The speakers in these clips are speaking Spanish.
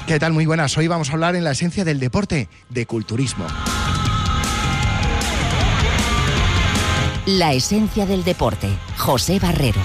¿Qué tal? Muy buenas. Hoy vamos a hablar en la esencia del deporte, de culturismo. La esencia del deporte, José Barrero.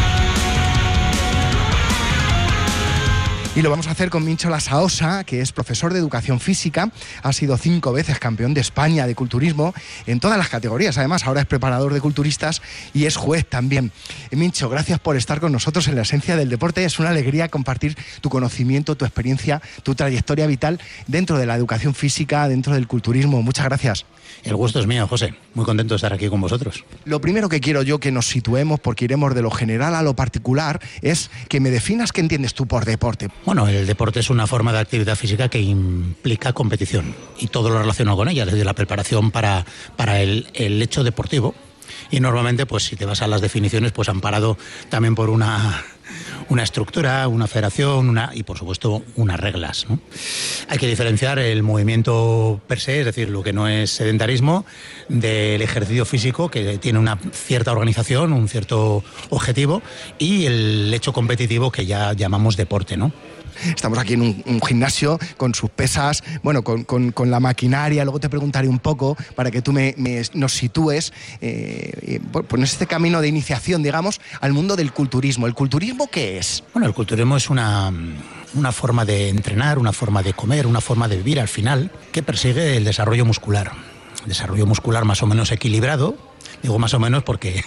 Y lo vamos a hacer con Mincho Lasaosa, que es profesor de educación física, ha sido 5 veces campeón de España de culturismo en todas las categorías. Además, ahora es preparador de culturistas y es juez también. Mincho, gracias por estar con nosotros en la esencia del deporte. Es una alegría compartir tu conocimiento, tu experiencia, tu trayectoria vital dentro de la educación física, dentro del culturismo. Muchas gracias. El gusto es mío, José. Muy contento de estar aquí con vosotros. Lo primero que quiero yo que nos situemos, porque iremos de lo general a lo particular, es que me definas qué entiendes tú por deporte. Bueno, el deporte es una forma de actividad física que implica competición y todo lo relacionado con ella, desde la preparación para el hecho deportivo. Y normalmente, pues si te vas a las definiciones, pues amparado también por una estructura, una federación y por supuesto unas reglas, ¿no? Hay que diferenciar el movimiento per se, es decir, lo que no es sedentarismo, del ejercicio físico que tiene una cierta organización, un cierto objetivo, y el hecho competitivo que ya llamamos deporte, ¿no? Estamos aquí en un gimnasio con sus pesas, bueno, con la maquinaria. Luego te preguntaré un poco para que tú nos sitúes en este camino de iniciación, digamos, al mundo del culturismo. ¿El culturismo qué es? Bueno, el culturismo es una forma de entrenar, una forma de comer, una forma de vivir al final, que persigue el desarrollo muscular. Desarrollo muscular más o menos equilibrado. Digo más o menos porque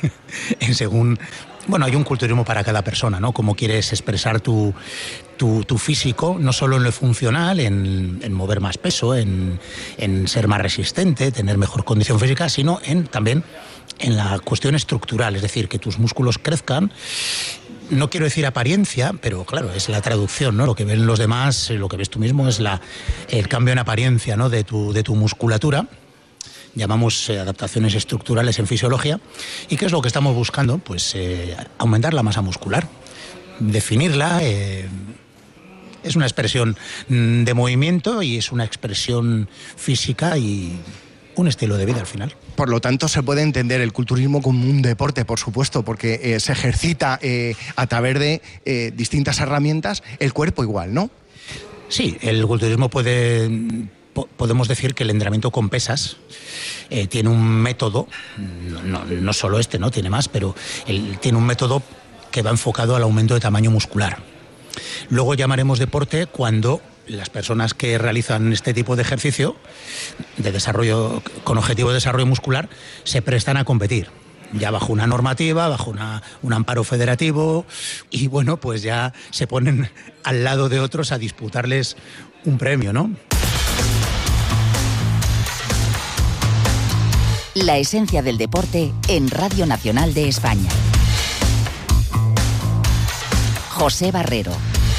hay un culturismo para cada persona, ¿no? Cómo quieres expresar tu físico, no solo en lo funcional, en mover más peso, en ser más resistente, tener mejor condición física, sino también en la cuestión estructural, es decir, que tus músculos crezcan. No quiero decir apariencia, pero claro, es la traducción, ¿no? Lo que ven los demás, lo que ves tú mismo es el cambio en apariencia, ¿no? de tu musculatura. Llamamos adaptaciones estructurales en fisiología. ¿Y qué es lo que estamos buscando? Pues aumentar la masa muscular, definirla. Es una expresión de movimiento y es una expresión física y un estilo de vida al final. Por lo tanto, se puede entender el culturismo como un deporte, por supuesto, porque se ejercita a través de distintas herramientas el cuerpo igual, ¿no? Sí, el culturismo podemos decir que el entrenamiento con pesas tiene un método, no solo ¿no? Tiene más, pero tiene un método que va enfocado al aumento de tamaño muscular. Luego llamaremos deporte cuando las personas que realizan este tipo de ejercicio de desarrollo con objetivo de desarrollo muscular se prestan a competir, ya bajo una normativa, bajo un amparo federativo, y bueno, pues ya se ponen al lado de otros a disputarles un premio, ¿no? La esencia del deporte en Radio Nacional de España. José Barrero.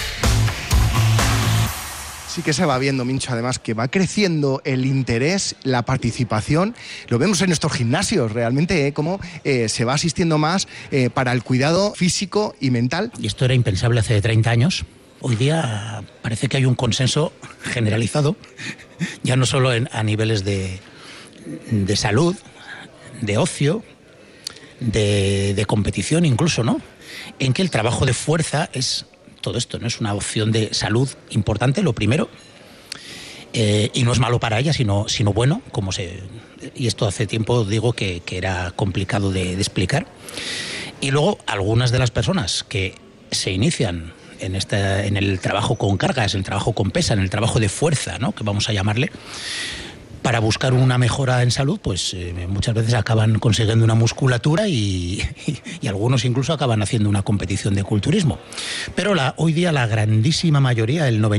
Sí que se va viendo, Mincho, además, que va creciendo el interés, la participación. Lo vemos en nuestros gimnasios, realmente, cómo se va asistiendo más para el cuidado físico y mental. Y esto era impensable hace 30 años. Hoy día parece que hay un consenso generalizado, ya no solo a niveles de salud, de ocio, de competición incluso, ¿no? En que el trabajo de fuerza es todo esto, ¿no? Es una opción de salud importante, lo primero, y no es malo para ella, sino bueno, y esto hace tiempo digo que era complicado de explicar. Y luego algunas de las personas que se inician en el trabajo con cargas, en el trabajo con pesa, en el trabajo de fuerza, ¿no? Que vamos a llamarle, para buscar una mejora en salud, pues muchas veces acaban consiguiendo una musculatura y algunos incluso acaban haciendo una competición de culturismo. Pero hoy día la grandísima mayoría, el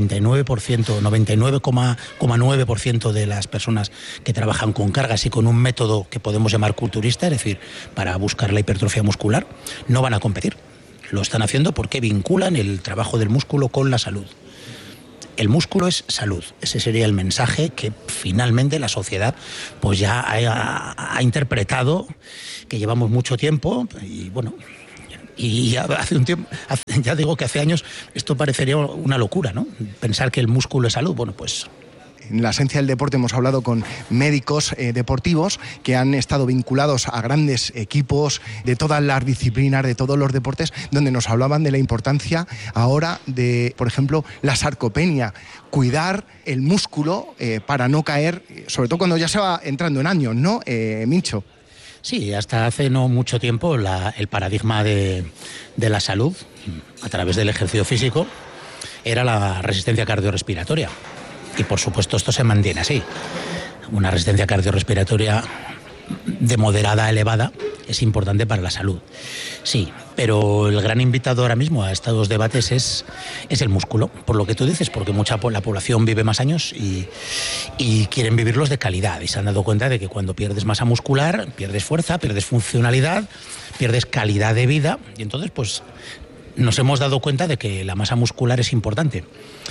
99,9% de las personas que trabajan con cargas y con un método que podemos llamar culturista, es decir, para buscar la hipertrofia muscular, no van a competir. Lo están haciendo porque vinculan el trabajo del músculo con la salud. El músculo es salud. Ese sería el mensaje que finalmente la sociedad pues ya ha interpretado, que llevamos mucho tiempo y bueno, y hace un tiempo, ya digo que hace años esto parecería una locura, ¿no? Pensar que el músculo es salud. Bueno, pues En la esencia del deporte hemos hablado con médicos deportivos que han estado vinculados a grandes equipos de todas las disciplinas, de todos los deportes, donde nos hablaban de la importancia ahora de, por ejemplo, la sarcopenia, cuidar el músculo para no caer, sobre todo cuando ya se va entrando en años, ¿no, Mincho? Sí, hasta hace no mucho tiempo el paradigma de la salud a través del ejercicio físico era la resistencia cardiorrespiratoria. Y por supuesto esto se mantiene así. Una resistencia cardiorrespiratoria de moderada a elevada es importante para la salud. Sí, pero el gran invitado ahora mismo a estos debates es el músculo, por lo que tú dices, porque la población vive más años y quieren vivirlos de calidad. Y se han dado cuenta de que cuando pierdes masa muscular, pierdes fuerza, pierdes funcionalidad, pierdes calidad de vida. Y entonces, pues, nos hemos dado cuenta de que la masa muscular es importante.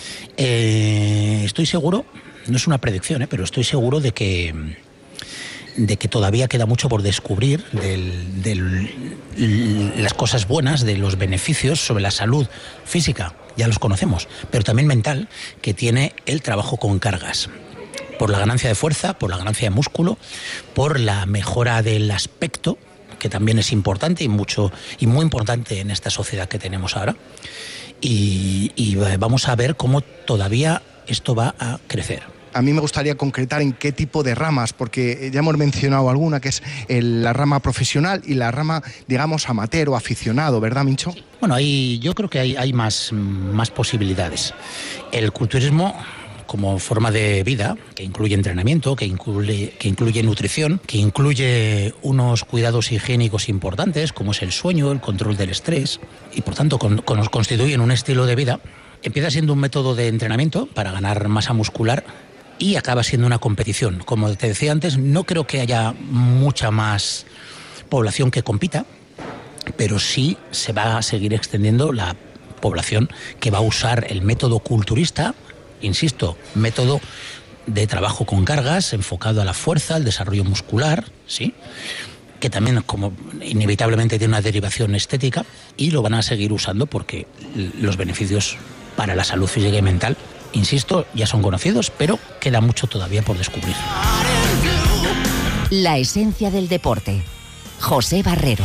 Estoy seguro, no es una predicción, pero estoy seguro de que todavía queda mucho por descubrir de las cosas buenas, de los beneficios sobre la salud física, ya los conocemos, pero también mental, que tiene el trabajo con cargas. Por la ganancia de fuerza, por la ganancia de músculo, por la mejora del aspecto, que también es importante y muy importante en esta sociedad que tenemos ahora. Y vamos a ver cómo todavía esto va a crecer. A mí me gustaría concretar en qué tipo de ramas, porque ya hemos mencionado alguna, que es la rama profesional y la rama, digamos, amateur o aficionado, ¿verdad, Mincho? Bueno, yo creo que hay más posibilidades. El culturismo, como forma de vida, que incluye entrenamiento, que incluye nutrición, que incluye unos cuidados higiénicos importantes, como es el sueño, el control del estrés, y por tanto constituyen un estilo de vida, empieza siendo un método de entrenamiento para ganar masa muscular y acaba siendo una competición. Como te decía antes, no creo que haya mucha más población que compita, pero sí se va a seguir extendiendo la población que va a usar el método culturista, insisto, método de trabajo con cargas, enfocado a la fuerza, al desarrollo muscular, ¿sí?, que también como inevitablemente tiene una derivación estética, y lo van a seguir usando porque los beneficios para la salud física y mental, insisto, ya son conocidos, pero queda mucho todavía por descubrir. La esencia del deporte. José Barrero.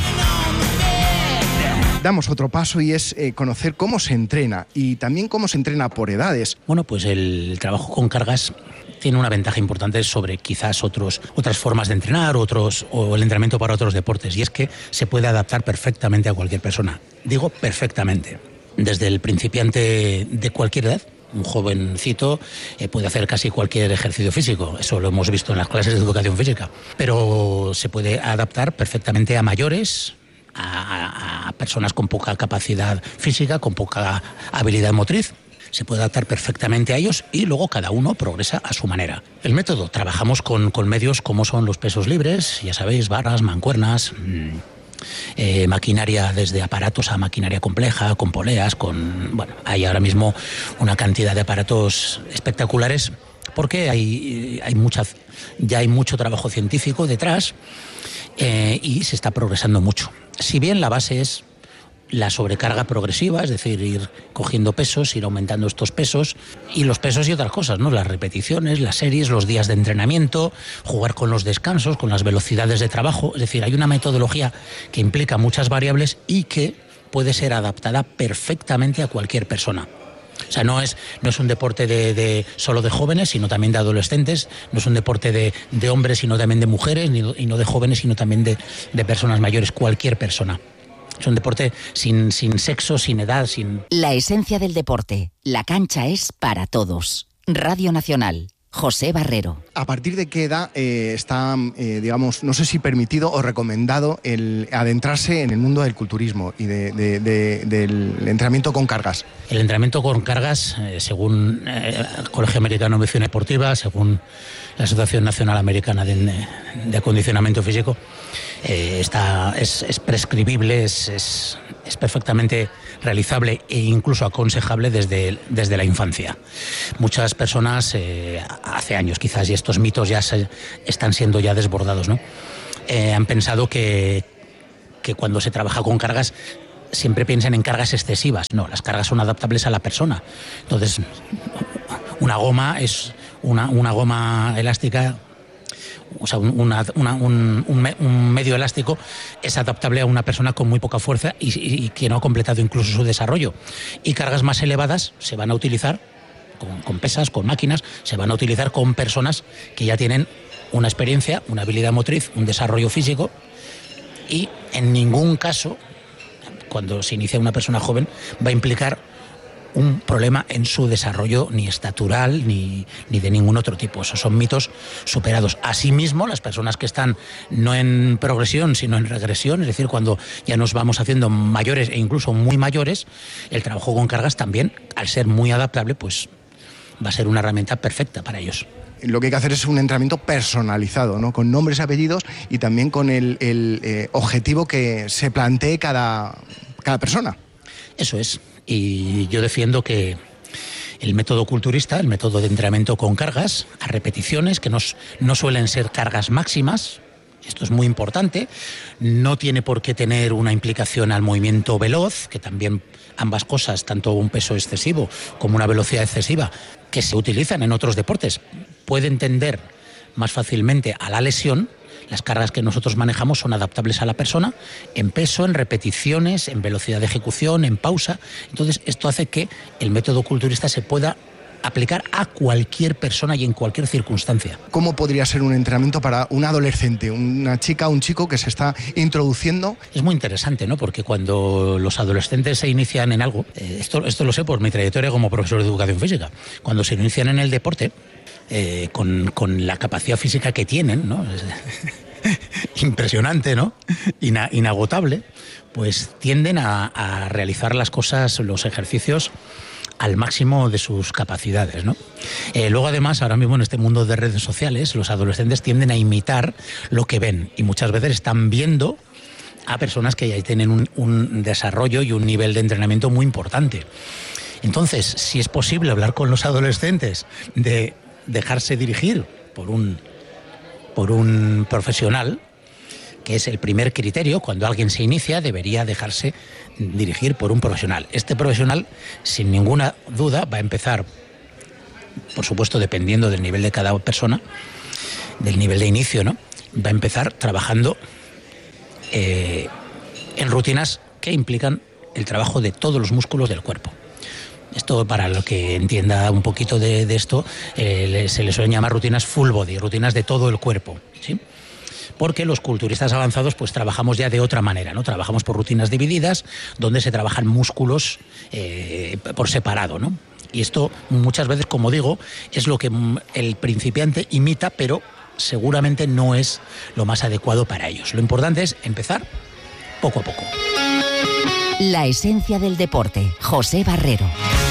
Damos otro paso y es conocer cómo se entrena y también cómo se entrena por edades. Bueno, pues el trabajo con cargas tiene una ventaja importante sobre quizás otras formas de entrenar o el entrenamiento para otros deportes, y es que se puede adaptar perfectamente a cualquier persona. Digo perfectamente. Desde el principiante de cualquier edad, un jovencito puede hacer casi cualquier ejercicio físico, eso lo hemos visto en las clases de educación física, pero se puede adaptar perfectamente a mayores, a personas con poca capacidad física, con poca habilidad motriz. Se puede adaptar perfectamente a ellos y luego cada uno progresa a su manera. El método, trabajamos con medios como son los pesos libres, ya sabéis, barras, mancuernas, maquinaria desde aparatos a maquinaria compleja, con poleas, hay ahora mismo una cantidad de aparatos espectaculares porque ya hay mucho trabajo científico detrás y se está progresando mucho. Si bien la base es la sobrecarga progresiva, es decir, ir cogiendo pesos, ir aumentando estos pesos, y los pesos y otras cosas, ¿no? Las repeticiones, las series, los días de entrenamiento, jugar con los descansos, con las velocidades de trabajo, es decir, hay una metodología que implica muchas variables y que puede ser adaptada perfectamente a cualquier persona. O sea, no es un deporte solo de jóvenes, sino también de adolescentes, no es un deporte de hombres, sino también de mujeres, y no de jóvenes, sino también de personas mayores, cualquier persona. Es un deporte sin sexo, sin edad, sin... La esencia del deporte. La cancha es para todos. Radio Nacional. José Barrero. ¿A partir de qué edad está, digamos, no sé si permitido o recomendado el adentrarse en el mundo del culturismo y del entrenamiento con cargas? El entrenamiento con cargas, según el Colegio Americano de Medicina Deportiva, según la Asociación Nacional Americana de Acondicionamiento Físico, es prescribible, es perfectamente realizable e incluso aconsejable desde la infancia. Muchas personas, hace años quizás, y estos mitos ya están siendo ya desbordados, ¿no? Han pensado que cuando se trabaja con cargas siempre piensan en cargas excesivas. No, las cargas son adaptables a la persona. Entonces, una goma es una goma elástica, o sea, un medio elástico es adaptable a una persona con muy poca fuerza y que no ha completado incluso su desarrollo. Y cargas más elevadas se van a utilizar con pesas, con máquinas, se van a utilizar con personas que ya tienen una experiencia, una habilidad motriz, un desarrollo físico, y en ningún caso, cuando se inicia una persona joven, va a implicar un problema en su desarrollo ni estatural ni de ningún otro tipo. Esos son mitos superados. Asimismo, las personas que están no en progresión, sino en regresión, es decir, cuando ya nos vamos haciendo mayores e incluso muy mayores, el trabajo con cargas también, al ser muy adaptable, pues va a ser una herramienta perfecta para ellos. Lo que hay que hacer es un entrenamiento personalizado, ¿no? Con nombres y apellidos y también con el objetivo que se plantee cada persona. Eso es. Y yo defiendo que el método culturista, el método de entrenamiento con cargas, a repeticiones, que no suelen ser cargas máximas, esto es muy importante, no tiene por qué tener una implicación al movimiento veloz, que también ambas cosas, tanto un peso excesivo como una velocidad excesiva, que se utilizan en otros deportes, pueden tender más fácilmente a la lesión. Las cargas que nosotros manejamos son adaptables a la persona en peso, en repeticiones, en velocidad de ejecución, en pausa. Entonces, esto hace que el método culturista se pueda aplicar a cualquier persona y en cualquier circunstancia. ¿Cómo podría ser un entrenamiento para un adolescente, una chica, un chico que se está introduciendo? Es muy interesante, ¿no? Porque cuando los adolescentes se inician en algo, esto lo sé por mi trayectoria como profesor de educación física, cuando se inician en el deporte, con la capacidad física que tienen, ¿no? Impresionante, ¿no? Inagotable, pues tienden a realizar las cosas, los ejercicios al máximo de sus capacidades, ¿no? Luego, además, ahora mismo en este mundo de redes sociales, los adolescentes tienden a imitar lo que ven y muchas veces están viendo a personas que ya tienen un desarrollo y un nivel de entrenamiento muy importante. Entonces, si es posible hablar con los adolescentes de dejarse dirigir por un profesional, que es el primer criterio, cuando alguien se inicia debería dejarse dirigir por un profesional. Este profesional, sin ninguna duda, va a empezar, por supuesto, dependiendo del nivel de cada persona, del nivel de inicio, ¿no? Va a empezar trabajando en rutinas que implican el trabajo de todos los músculos del cuerpo. Esto, para lo que entienda un poquito de esto, se le suelen llamar rutinas full body, rutinas de todo el cuerpo, ¿sí? Porque los culturistas avanzados pues trabajamos ya de otra manera, ¿no? Trabajamos por rutinas divididas, donde se trabajan músculos por separado, ¿no? Y esto muchas veces, como digo, es lo que el principiante imita, pero seguramente no es lo más adecuado para ellos. Lo importante es empezar poco a poco. La esencia del deporte. José Barrero.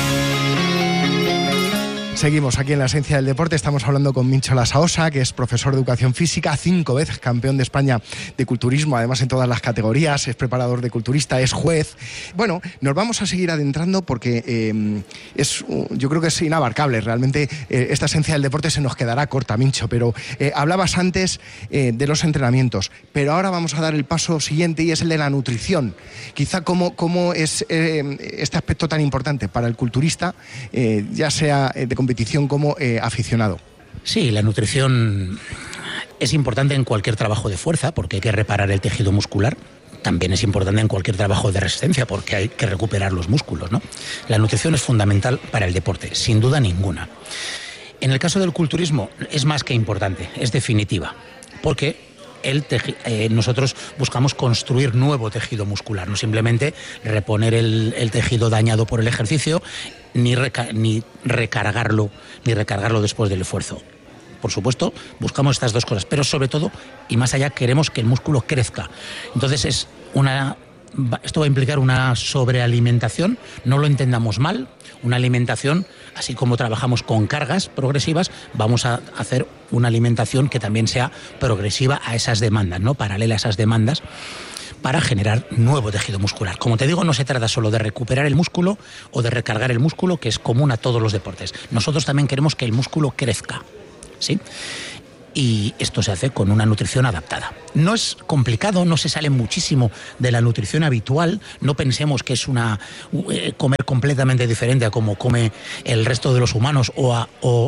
Seguimos aquí en La Esencia del Deporte, estamos hablando con Mincho Lasaosa, que es profesor de educación física, 5 veces campeón de España de culturismo, además en todas las categorías, es preparador de culturista, es juez. Bueno, nos vamos a seguir adentrando porque yo creo que es inabarcable, realmente esta esencia del deporte se nos quedará corta, Mincho, pero hablabas antes de los entrenamientos, pero ahora vamos a dar el paso siguiente y es el de la nutrición. Quizá cómo es este aspecto tan importante para el culturista, ya sea de competición como aficionado. Sí, la nutrición es importante en cualquier trabajo de fuerza porque hay que reparar el tejido muscular. También es importante en cualquier trabajo de resistencia porque hay que recuperar los músculos, ¿no? La nutrición es fundamental para el deporte, sin duda ninguna. En el caso del culturismo es más que importante, es definitiva, porque nosotros buscamos construir nuevo tejido muscular, no simplemente reponer el tejido dañado por el ejercicio, ni recargarlo después del esfuerzo. Por supuesto, buscamos estas dos cosas, pero sobre todo, y más allá, queremos que el músculo crezca. Entonces esto va a implicar una sobrealimentación, no lo entendamos mal, una alimentación, así como trabajamos con cargas progresivas, vamos a hacer una alimentación que también sea progresiva a esas demandas, ¿no? Paralela a esas demandas, para generar nuevo tejido muscular. Como te digo, no se trata solo de recuperar el músculo o de recargar el músculo, que es común a todos los deportes. Nosotros también queremos que el músculo crezca, ¿sí? Y esto se hace con una nutrición adaptada. No es complicado, no se sale muchísimo de la nutrición habitual. No pensemos que es comer completamente diferente a como come el resto de los humanos o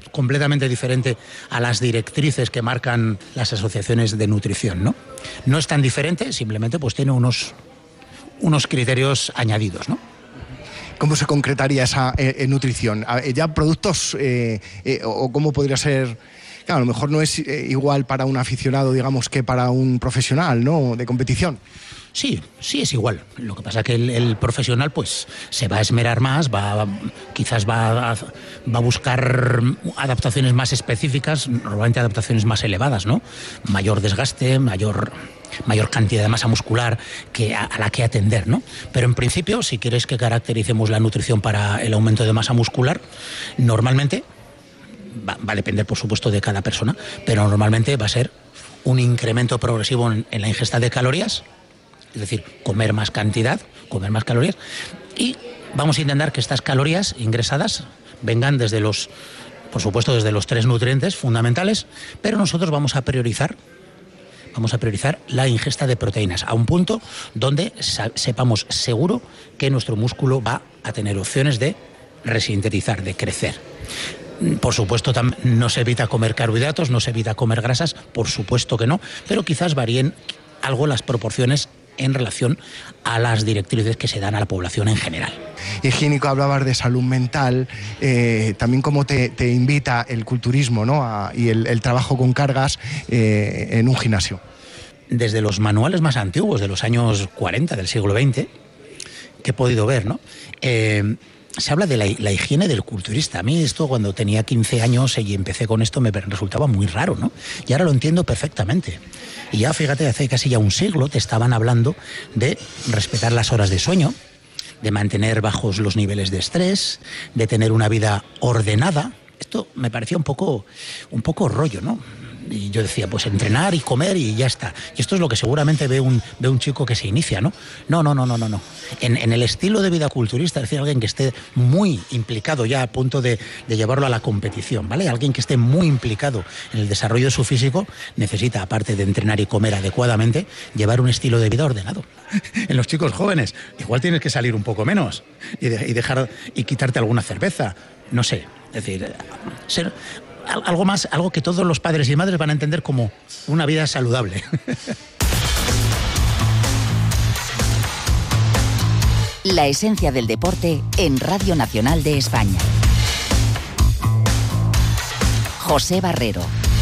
completamente diferente a las directrices que marcan las asociaciones de nutrición, ¿no? No es tan diferente, simplemente pues tiene unos criterios añadidos, ¿no? ¿Cómo se concretaría esa nutrición? ¿Ya productos o cómo podría ser? Claro, a lo mejor no es igual para un aficionado, digamos, que para un profesional, ¿no?, de competición. Sí es igual. Lo que pasa es que el profesional pues se va a esmerar más, quizás va a buscar adaptaciones más específicas, normalmente adaptaciones más elevadas, ¿no? Mayor desgaste, mayor cantidad de masa muscular a la que atender, ¿no? Pero en principio, si quieres que caractericemos la nutrición para el aumento de masa muscular, normalmente va a depender, por supuesto, de cada persona, pero normalmente va a ser un incremento progresivo en la ingesta de calorías. Es decir, comer más cantidad, comer más calorías, y vamos a intentar que estas calorías ingresadas vengan por supuesto, desde los 3 nutrientes fundamentales, pero nosotros vamos a priorizar la ingesta de proteínas a un punto donde sepamos seguro que nuestro músculo va a tener opciones de resintetizar, de crecer. Por supuesto, no se evita comer carbohidratos, no se evita comer grasas, por supuesto que no, pero quizás varíen algo las proporciones en relación a las directrices que se dan a la población en general. Higiénico, hablabas de salud mental, también cómo te invita el culturismo, ¿no?, y el trabajo con cargas en un gimnasio. Desde los manuales más antiguos, de los años 40 del siglo XX, que he podido ver, ¿no?, se habla de la higiene del culturista. A mí esto, cuando tenía 15 años y empecé con esto, me resultaba muy raro, ¿no? Y ahora lo entiendo perfectamente. Y ya, fíjate, hace casi ya un siglo te estaban hablando de respetar las horas de sueño, de mantener bajos los niveles de estrés, de tener una vida ordenada. Esto me parecía un poco rollo, ¿no? Y yo decía, pues entrenar y comer y ya está. Y esto es lo que seguramente ve un chico que se inicia, ¿no? No. En el estilo de vida culturista, es decir, alguien que esté muy implicado ya a punto de llevarlo a la competición, ¿vale? Alguien que esté muy implicado en el desarrollo de su físico necesita, aparte de entrenar y comer adecuadamente, llevar un estilo de vida ordenado. En los chicos jóvenes, igual tienes que salir un poco menos y quitarte alguna cerveza, no sé. Es decir, ser algo que todos los padres y madres van a entender como una vida saludable. La esencia del deporte en Radio Nacional de España. José Barrero.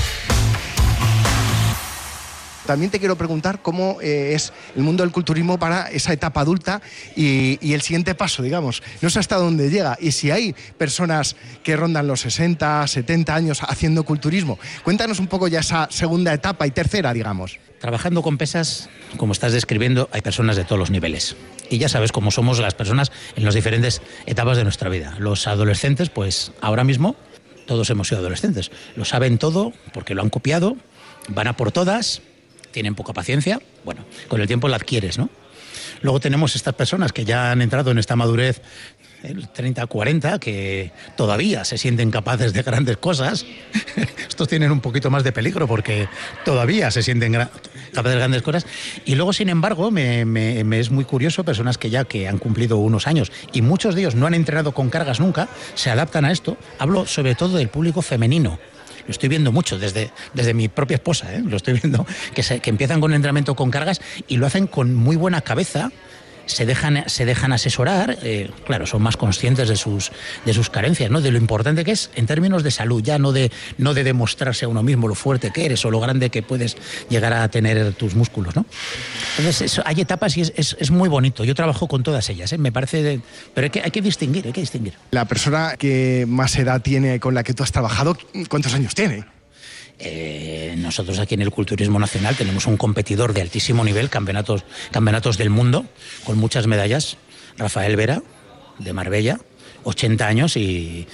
También te quiero preguntar cómo es el mundo del culturismo para esa etapa adulta y el siguiente paso, digamos. No sé hasta dónde llega y si hay personas que rondan los 60, 70 años haciendo culturismo. Cuéntanos un poco ya esa segunda etapa y tercera, digamos. Trabajando con pesas, como estás describiendo, hay personas de todos los niveles. Y ya sabes cómo somos las personas en las diferentes etapas de nuestra vida. Los adolescentes, pues ahora mismo todos hemos sido adolescentes. Lo saben todo porque lo han copiado, van a por todas, tienen poca paciencia. Bueno, con el tiempo la adquieres, ¿no? Luego tenemos estas personas que ya han entrado en esta madurez, el 30, 40, que todavía se sienten capaces de grandes cosas. Estos tienen un poquito más de peligro porque todavía se sienten capaces de grandes cosas. Y luego, sin embargo, me es muy curioso, personas que han cumplido unos años y muchos de ellos no han entrenado con cargas nunca, se adaptan a esto. Hablo sobre todo del público femenino. Lo estoy viendo mucho desde mi propia esposa, lo estoy viendo, que empiezan con entrenamiento con cargas y lo hacen con muy buena cabeza, se dejan asesorar, claro, son más conscientes de sus carencias, ¿no? De lo importante que es en términos de salud, ya no de demostrarse a uno mismo lo fuerte que eres o lo grande que puedes llegar a tener tus músculos, ¿no? Entonces hay etapas y es muy bonito. Yo trabajo con todas ellas, me parece, pero hay que distinguir. La persona que más edad tiene con la que tú has trabajado, ¿cuántos años tiene? Nosotros aquí en el Culturismo Nacional tenemos un competidor de altísimo nivel, campeonatos del mundo, con muchas medallas, Rafael Vera, de Marbella, 80 años, y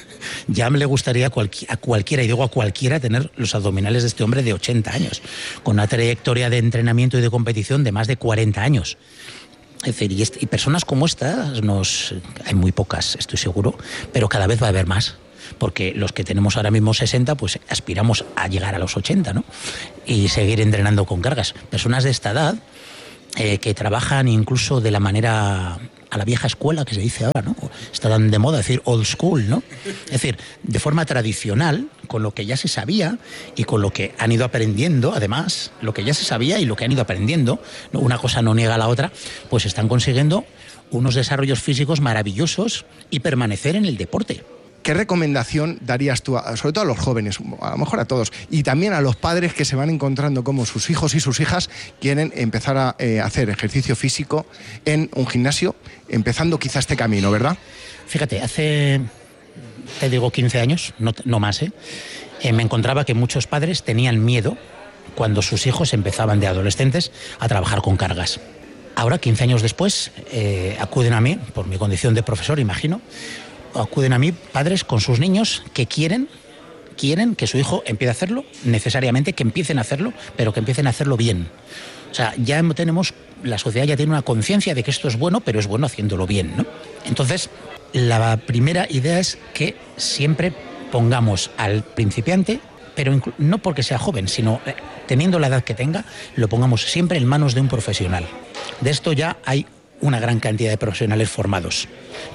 ya me le gustaría a cualquiera, y digo a cualquiera, tener los abdominales de este hombre de 80 años, con una trayectoria de entrenamiento y de competición de más de 40 años. Es decir, y personas como estas, hay muy pocas, estoy seguro, pero cada vez va a haber más. Porque los que tenemos ahora mismo 60, pues aspiramos a llegar a los 80, ¿no? Y seguir entrenando con cargas. Personas de esta edad, que trabajan incluso de la manera a la vieja escuela que se dice ahora, ¿no? Está tan de moda decir old school, ¿no? Es decir, de forma tradicional, con lo que ya se sabía y con lo que han ido aprendiendo, además, lo que ya se sabía y lo que han ido aprendiendo, ¿no? Una cosa no niega a la otra, pues están consiguiendo unos desarrollos físicos maravillosos y permanecer en el deporte. ¿Qué recomendación darías tú, sobre todo a los jóvenes, a lo mejor a todos, y también a los padres que se van encontrando como sus hijos y sus hijas quieren empezar a hacer ejercicio físico en un gimnasio, empezando quizá este camino, ¿verdad? Fíjate, hace, te digo, 15 años, no más, me encontraba que muchos padres tenían miedo cuando sus hijos empezaban de adolescentes a trabajar con cargas. Ahora, 15 años después, acuden a mí, por mi condición de profesor, imagino, acuden a mí padres con sus niños que quieren que su hijo empiece a hacerlo, necesariamente que empiecen a hacerlo, pero que empiecen a hacerlo bien. O sea, ya tenemos, la sociedad ya tiene una conciencia de que esto es bueno, pero es bueno haciéndolo bien, ¿no? Entonces, la primera idea es que siempre pongamos al principiante, pero no porque sea joven, sino teniendo la edad que tenga, lo pongamos siempre en manos de un profesional. De esto ya hay una gran cantidad de profesionales formados.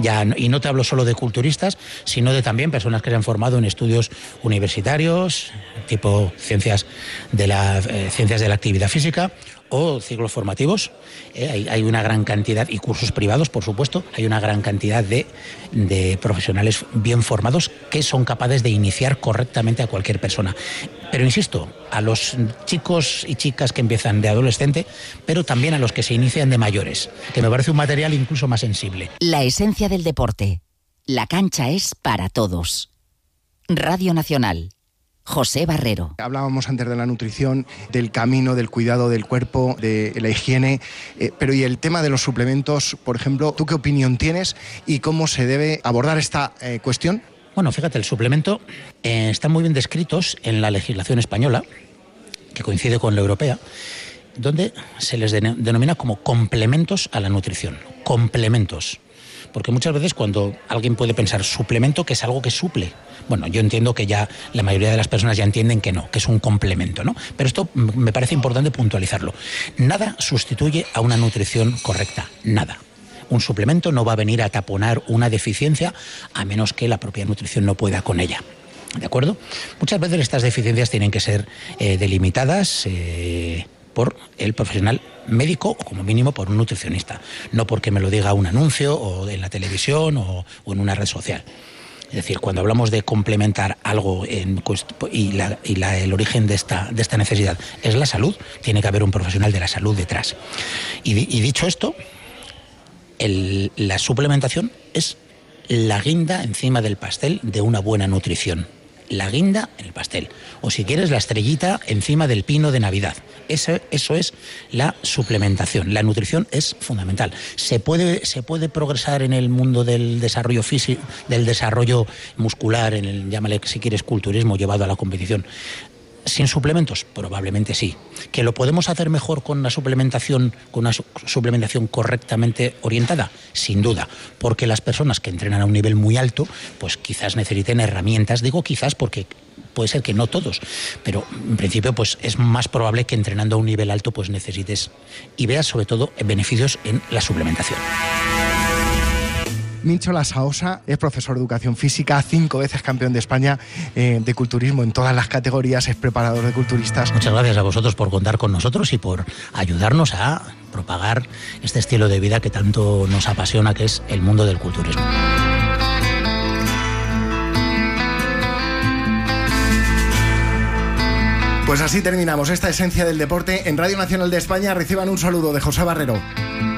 Y no te hablo solo de culturistas, sino de también personas que se han formado en estudios universitarios, tipo ciencias de la actividad física o ciclos formativos. Hay una gran cantidad, y cursos privados, por supuesto, hay una gran cantidad de profesionales bien formados que son capaces de iniciar correctamente a cualquier persona. Pero insisto, a los chicos y chicas que empiezan de adolescente, pero también a los que se inician de mayores, que me parece un material incluso más sensible. La esencia del deporte. La cancha es para todos. Radio Nacional. José Barrero. Hablábamos antes de la nutrición, del camino, del cuidado del cuerpo, de la higiene, pero y el tema de los suplementos, por ejemplo, ¿tú qué opinión tienes y cómo se debe abordar esta cuestión? Bueno, fíjate, el suplemento está muy bien descritos en la legislación española, que coincide con la europea, donde se les denomina como complementos a la nutrición. Complementos. Porque muchas veces cuando alguien puede pensar suplemento, que es algo que suple. Bueno, yo entiendo que ya la mayoría de las personas ya entienden que no, que es un complemento, ¿no? Pero esto me parece importante puntualizarlo. Nada sustituye a una nutrición correcta, nada. Un suplemento no va a venir a taponar una deficiencia a menos que la propia nutrición no pueda con ella. ¿De acuerdo? Muchas veces estas deficiencias tienen que ser delimitadas por el profesional médico o como mínimo por un nutricionista, no porque me lo diga un anuncio o en la televisión o en una red social. Es decir, cuando hablamos de complementar algo el origen de esta necesidad es la salud, tiene que haber un profesional de la salud detrás. Y dicho esto, la suplementación es la guinda encima del pastel de una buena nutrición. La guinda en el pastel. O si quieres, la estrellita encima del pino de Navidad. Eso es la suplementación. La nutrición es fundamental. Se puede progresar en el mundo del desarrollo físico, del desarrollo muscular, llámale si quieres culturismo llevado a la competición. ¿Sin suplementos? Probablemente sí. ¿Que lo podemos hacer mejor con una suplementación correctamente orientada? Sin duda, porque las personas que entrenan a un nivel muy alto, pues quizás necesiten herramientas. Digo quizás porque puede ser que no todos, pero en principio pues es más probable que entrenando a un nivel alto pues necesites y veas sobre todo beneficios en la suplementación. Mincho Lasaosa es profesor de educación física, 5 veces campeón de España de culturismo en todas las categorías, es preparador de culturistas. Muchas gracias a vosotros por contar con nosotros y por ayudarnos a propagar este estilo de vida que tanto nos apasiona, que es el mundo del culturismo. Pues así terminamos esta esencia del deporte en Radio Nacional de España. Reciban un saludo de José Barrero.